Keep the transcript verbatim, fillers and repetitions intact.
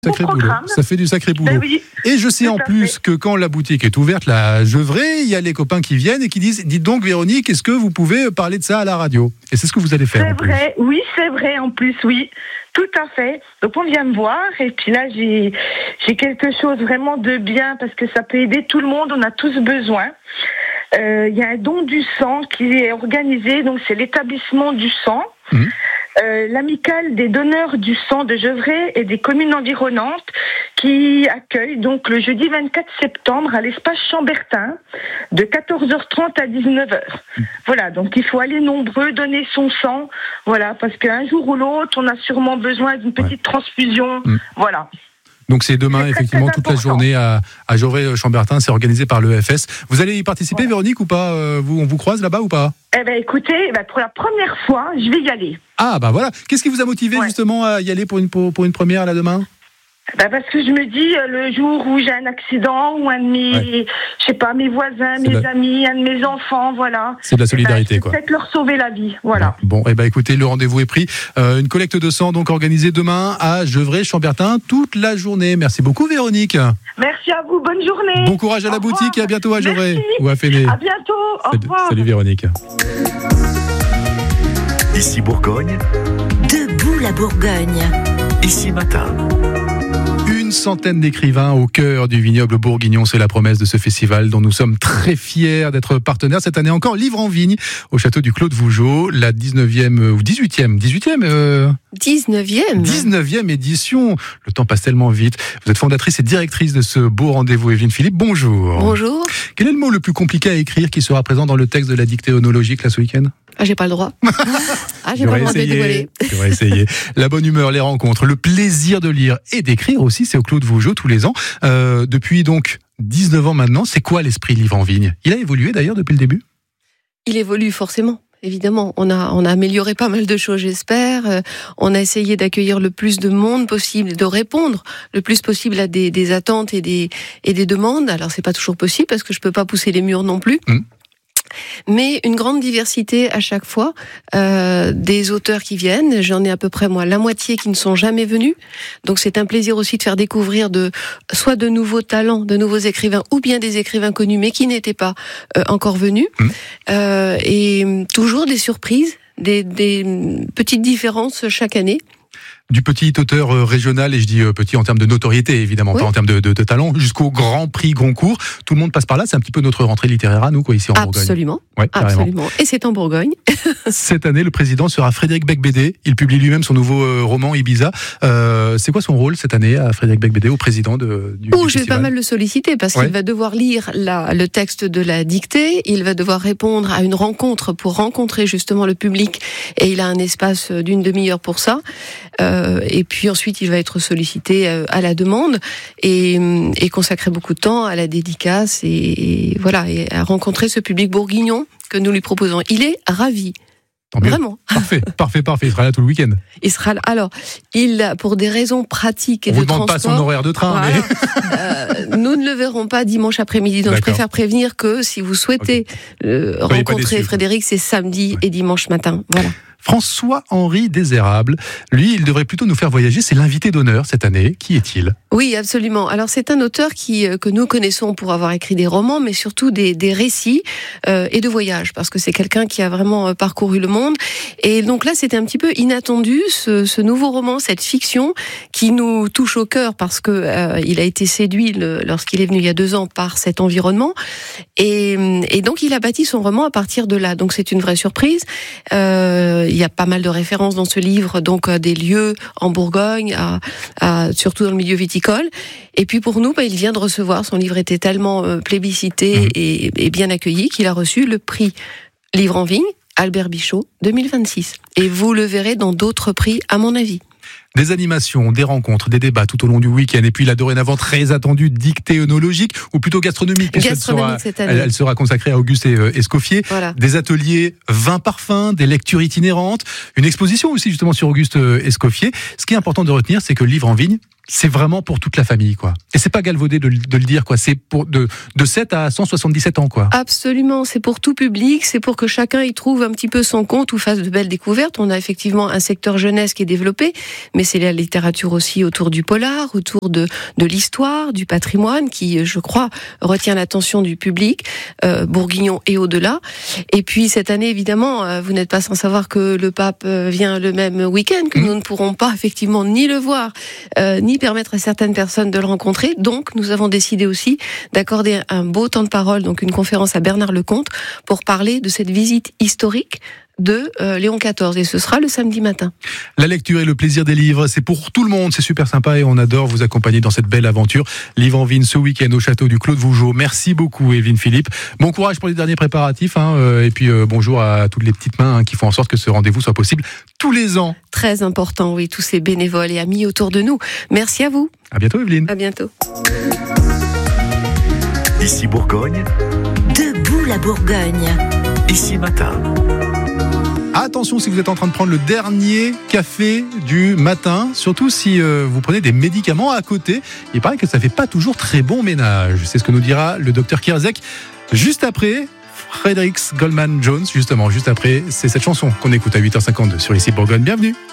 Sacré boulot. Ça fait du sacré boulot. Ben oui, et je sais en plus fait. que quand la boutique est ouverte, la Gevrey, il y a les copains qui viennent et qui disent « Dites donc Véronique, est-ce que vous pouvez parler de ça à la radio ?» Et c'est ce que vous allez faire. C'est vrai, oui, c'est vrai en plus, oui. Tout à fait. Donc on vient me voir et puis là j'ai j'ai quelque chose vraiment de bien parce que ça peut aider tout le monde, on a tous besoin. Il euh, y a un don du sang qui est organisé, donc c'est l'établissement du sang. Mmh. Euh, l'amicale des donneurs du sang de Gevrey et des communes environnantes qui accueille donc le jeudi vingt-quatre septembre à l'espace Chambertin de quatorze heures trente à dix-neuf heures. Mmh. Voilà, donc il faut aller nombreux donner son sang, voilà, parce qu'un jour ou l'autre, on a sûrement besoin d'une petite ouais. transfusion, mmh. voilà. Donc c'est demain, c'est effectivement, très, très toute important. La journée à, à Gevrey-Chambertin, c'est organisé par l'E F S. Vous allez y participer, ouais. Véronique, ou pas euh, vous, on vous croise là-bas ou pas? Eh bien, écoutez, bah, pour la première fois, je vais y aller. Ah, bah voilà. Qu'est-ce qui vous a motivé ouais. justement à y aller pour une, pour, pour une première là demain? Bah parce que je me dis, le jour où j'ai un accident, ou un de mes, ouais. je sais pas, mes voisins, c'est mes la... amis, un de mes enfants, voilà. C'est de la solidarité, bah, quoi. Peut-être leur sauver la vie, voilà. Bon, et eh ben, écoutez, le rendez-vous est pris. Euh, une collecte de sang, donc, organisée demain à Gevrey-Chambertin, toute la journée. Merci beaucoup, Véronique. Merci à vous, bonne journée. Bon courage à la au boutique revoir. Et à bientôt à Gevrey. Merci. Ou à Féné. À bientôt, au salut, revoir. Salut, Véronique. Ici Bourgogne. Debout la Bourgogne. Ici Matin. Une centaine d'écrivains au cœur du vignoble bourguignon, c'est la promesse de ce festival dont nous sommes très fiers d'être partenaires. Cette année encore, Livre en vigne au château du Clos de Vougeot, la dix-neuvième ou dix-huitième, dix-huitième euh... dix-neuvième. dix-neuvième édition. Le temps passe tellement vite. Vous êtes fondatrice et directrice de ce beau rendez-vous. Evelyne Philippe, bonjour. Bonjour. Quel est le mot le plus compliqué à écrire qui sera présent dans le texte de la dictée onologique là ce week-end? Ah, j'ai pas le droit. Ah, j'ai pas le droit de le dévoiler. On va essayer. La bonne humeur, les rencontres, le plaisir de lire et d'écrire aussi, c'est au Clos de Vougeot tous les ans. Euh, depuis donc dix-neuf ans maintenant, c'est quoi l'esprit Livre en vigne? Il a évolué d'ailleurs depuis le début? Il évolue forcément. Évidemment, on a on a amélioré pas mal de choses, j'espère. Euh, on a essayé d'accueillir le plus de monde possible, de répondre le plus possible à des, des attentes et des et des demandes. Alors c'est pas toujours possible parce que je peux pas pousser les murs non plus. Mmh. Mais une grande diversité à chaque fois, euh, des auteurs qui viennent. J'en ai à peu près moi la moitié qui ne sont jamais venus. Donc c'est un plaisir aussi de faire découvrir de soit de nouveaux talents, de nouveaux écrivains, ou bien des écrivains connus mais qui n'étaient pas euh, encore venus. Mmh. Euh, et toujours des surprises, des, des petites différences chaque année. Du petit auteur régional, et je dis petit en termes de notoriété, évidemment, oui. pas en termes de, de, de talent, jusqu'au Grand Prix Goncourt. Tout le monde passe par là. C'est un petit peu notre rentrée littéraire à nous, quoi, ici en Bourgogne. Absolument. Ouais, Absolument. Et c'est en Bourgogne. Cette année, le président sera Frédéric Becbédé. Il publie lui-même son nouveau euh, roman Ibiza. Euh, c'est quoi son rôle cette année à Frédéric Becbédé, au président de, du, oh, du je vais pas mal le solliciter parce ouais. qu'il va devoir lire la, le texte de la dictée. Il va devoir répondre à une rencontre pour rencontrer justement le public. Et il a un espace d'une demi-heure pour ça. Euh, et puis ensuite, il va être sollicité à la demande et, et consacrer beaucoup de temps à la dédicace et, et voilà, et à rencontrer ce public bourguignon que nous lui proposons. Il est ravi. Vraiment. Parfait, parfait, parfait. Il sera là tout le week-end. Il sera là. Alors, il, pour des raisons pratiques et On de vous demande transport. Pas son horaire de train, voilà, mais. euh, nous ne le verrons pas dimanche après-midi. Donc, D'accord. je préfère prévenir que si vous souhaitez okay. euh, rencontrer déçus, Frédéric, c'est samedi ouais. et dimanche matin. Voilà. François-Henri Désérable, lui, il devrait plutôt nous faire voyager. C'est l'invité d'honneur cette année. Qui est-il? Oui, absolument. Alors, c'est un auteur qui que nous connaissons pour avoir écrit des romans, mais surtout des, des récits euh, et de voyages, parce que c'est quelqu'un qui a vraiment parcouru le monde. Et donc là, c'était un petit peu inattendu, ce, ce nouveau roman, cette fiction qui nous touche au cœur, parce que euh, il a été séduit le, lorsqu'il est venu il y a deux ans par cet environnement. Et, et donc, il a bâti son roman à partir de là. Donc, c'est une vraie surprise. Euh, Il y a pas mal de références dans ce livre, donc euh, des lieux en Bourgogne, à, à, surtout dans le milieu viticole. Et puis pour nous, bah, il vient de recevoir, son livre était tellement euh, plébiscité mmh. et, et bien accueilli qu'il a reçu le prix Livre en vigne, Albert Bichot, deux mille vingt-six. Et vous le verrez dans d'autres prix, à mon avis. Des animations, des rencontres, des débats tout au long du week-end. Et puis la dorénavant très attendue dictée œnologique, ou plutôt gastronomique. Gastronomique elle, cette année. Elle, elle sera consacrée à Auguste Escoffier. Voilà. Des ateliers vin parfum, des lectures itinérantes, une exposition aussi justement sur Auguste Escoffier. Ce qui est important de retenir, c'est que le livre en vigne, c'est vraiment pour toute la famille, quoi. Et c'est pas galvaudé de, de le dire, quoi. C'est pour de, de sept à cent soixante-dix-sept ans, quoi. Absolument, c'est pour tout public, c'est pour que chacun y trouve un petit peu son compte ou fasse de belles découvertes. On a effectivement un secteur jeunesse qui est développé, mais c'est la littérature aussi autour du polar, autour de, de l'histoire, du patrimoine, qui, je crois, retient l'attention du public, euh, bourguignon et au-delà. Et puis cette année, évidemment, euh, vous n'êtes pas sans savoir que le pape vient le même week-end, que mmh. nous ne pourrons pas effectivement ni le voir, euh, ni permettre à certaines personnes de le rencontrer. Donc, nous avons décidé aussi d'accorder un beau temps de parole, donc une conférence à Bernard Lecomte, pour parler de cette visite historique de euh, Léon quatorze, et ce sera le samedi matin. La lecture et le plaisir des livres, c'est pour tout le monde, c'est super sympa et on adore vous accompagner dans cette belle aventure. Livre en Vigne ce week-end au château du Clos de Vougeot. Merci beaucoup Evelyne Philippe. Bon courage pour les derniers préparatifs hein, euh, et puis euh, bonjour à toutes les petites mains hein, qui font en sorte que ce rendez-vous soit possible tous les ans. Très important, oui, tous ces bénévoles et amis autour de nous. Merci à vous. À bientôt Evelyne. À bientôt. Ici Bourgogne. Debout la Bourgogne. Ici Matin. Attention si vous êtes en train de prendre le dernier café du matin, surtout si euh, vous prenez des médicaments à côté. Il paraît que ça fait pas toujours très bon ménage. C'est ce que nous dira le docteur Kierzek juste après Fredericks Goldman Jones. Justement, juste après, c'est cette chanson qu'on écoute à huit heures cinquante-deux sur Ici Bourgogne. Bienvenue.